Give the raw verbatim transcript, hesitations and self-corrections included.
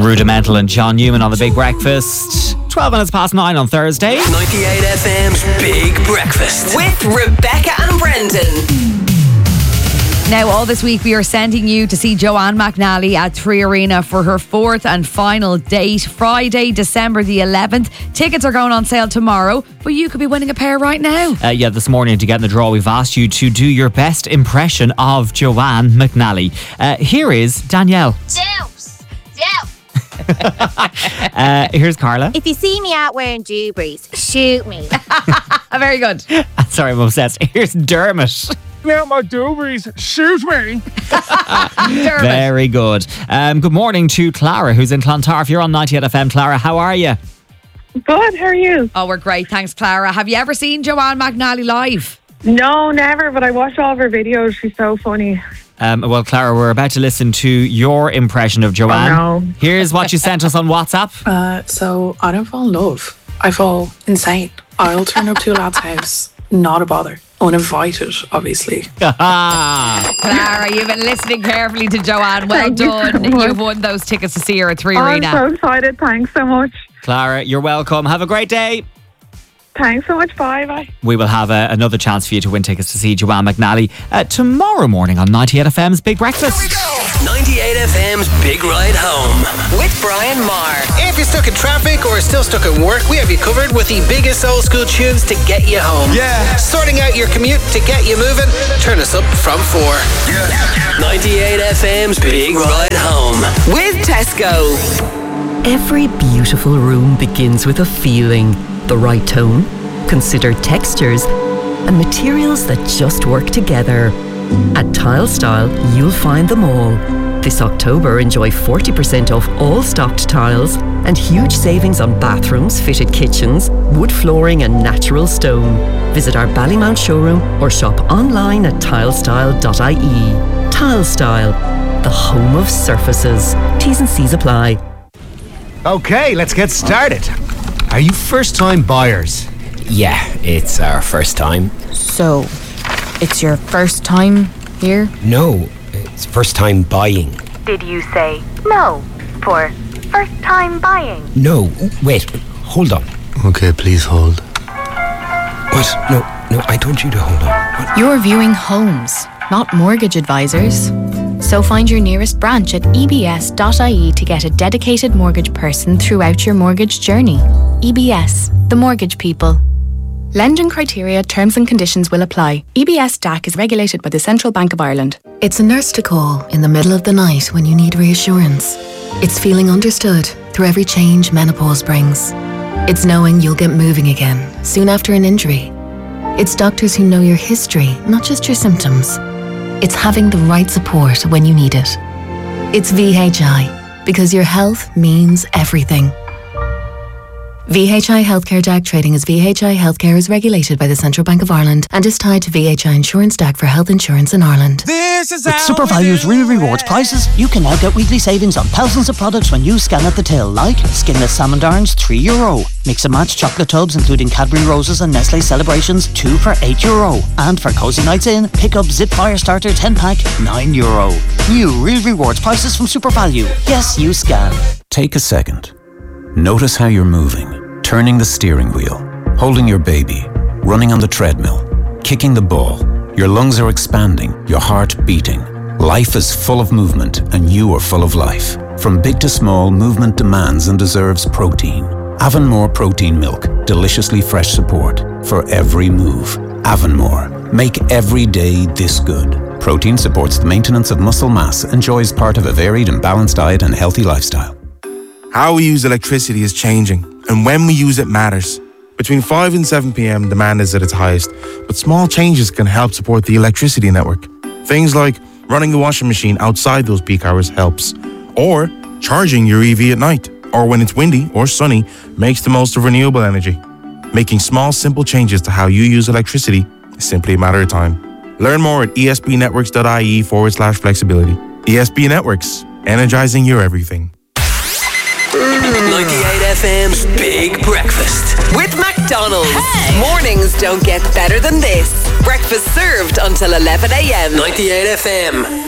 Rudimental and John Newman on The Big Breakfast. twelve minutes past nine on Thursday. ninety-eight F M's Big Breakfast with Rebecca and Brendan. Now, all this week we are sending you to see Joanne McNally at Three Arena for her fourth and final date, Friday, December the eleventh. Tickets are going on sale tomorrow, but you could be winning a pair right now. Uh, yeah, this morning to get in the draw, we've asked you to do your best impression of Joanne McNally. Uh, here is Danielle. Deuce! Deuce! uh, here's Carla. If you see me out wearing dewberries, shoot me. Very good. Sorry, I'm obsessed. Here's Dermot. Out my dewberries, shoot me. Very good. Um, good morning to Clara, who's in Clontarf. You're on ninety-eight F M. Clara, how are you? Good, how are you? Oh, we're great. Thanks, Clara. Have you ever seen Joanne McNally live? No, never, but I watch all of her videos. She's so funny. Um, well, Clara, we're about to listen to your impression of Joanne. Oh, no. Here's what you sent us on WhatsApp. Uh, so I don't fall in love. I fall insane. I'll turn up to a lad's house. Not a bother. Uninvited, obviously. Clara, you've been listening carefully to Joanne. Well Thank you done. so much. You've won those tickets to see her at Three Oh, I'm Arena. so excited. Thanks so much. Clara, you're welcome. Have a great day. Thanks so much. Bye. Bye. We will have uh, another chance for you to win tickets to see Joanne McNally uh, tomorrow morning on ninety-eight F M's Big Breakfast. ninety-eight F M's Big Ride Home with Brian Marr. If you're stuck in traffic or still stuck at work, we have you covered with the biggest old school tunes to get you home. Yeah. Sorting out your commute to get you moving. Turn us up from four. Yeah. ninety-eight F M's Big Ride Home with Tesco. Every beautiful room begins with a feeling, the right tone, considered textures, and materials that just work together. At Tile Style, you'll find them all. This October, enjoy forty percent off all stocked tiles and huge savings on bathrooms, fitted kitchens, wood flooring and natural stone. Visit our Ballymount showroom or shop online at tilestyle dot I E. Tile Style, the home of surfaces. T's and C's apply. Okay, let's get started. Are you first-time buyers? Yeah, it's our first time. So, it's your first time here? No, it's first time buying. Did you say no for first time buying? No, wait, hold on. Okay, please hold. What? No, no, I told you to hold on. What? You're viewing homes, not mortgage advisors. So find your nearest branch at e b s dot I E to get a dedicated mortgage person throughout your mortgage journey. E B S, the mortgage people. Lending criteria, terms and conditions will apply. E B S D A C is regulated by the Central Bank of Ireland. It's a nurse to call in the middle of the night when you need reassurance. It's feeling understood through every change menopause brings. It's knowing you'll get moving again soon after an injury. It's doctors who know your history, not just your symptoms. It's having the right support when you need it. It's V H I, because your health means everything. V H I Healthcare D A C trading as V H I Healthcare is regulated by the Central Bank of Ireland and is tied to V H I Insurance D A C for health insurance in Ireland. This is With SuperValue's Real Rewards prices, you can now get weekly savings on thousands of products when you scan at the till, like skinless salmon darns, three euro. Mix and match chocolate tubs including Cadbury Roses and Nestle Celebrations, two for eight euro. And for cozy nights in, pick up Zip Fire Starter ten pack, nine euro. New Real Rewards prices from SuperValue. Yes, you scan. Take a second. Notice how you're moving, turning the steering wheel, holding your baby, running on the treadmill, kicking the ball. Your lungs are expanding, your heart beating. Life is full of movement and you are full of life. From big to small, movement demands and deserves protein. Avonmore Protein Milk, deliciously fresh support for every move. Avonmore, make every day this good. Protein supports the maintenance of muscle mass, enjoys part of a varied and balanced diet and healthy lifestyle. How we use electricity is changing, and when we use it matters. Between five and seven p.m, demand is at its highest, but small changes can help support the electricity network. Things like running the washing machine outside those peak hours helps, or charging your E V at night, or when it's windy or sunny, makes the most of renewable energy. Making small, simple changes to how you use electricity is simply a matter of time. Learn more at esbnetworks.ie forward slash flexibility. E S B Networks, energizing your everything. ninety-eight F M's Big Breakfast with McDonald's. Hey. Mornings don't get better than this. Breakfast served until eleven a.m. ninety-eight F M.